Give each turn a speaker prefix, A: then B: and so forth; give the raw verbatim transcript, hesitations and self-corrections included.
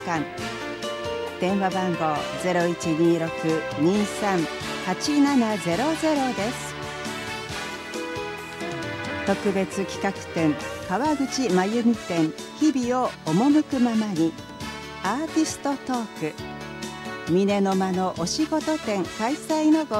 A: 館。電話番号 ゼロいちにーろく にーさん はちななゼロゼロ です。特別企画展川口真由美展日々を赴くままにアーティストトーク峰の間のお仕事展開催のご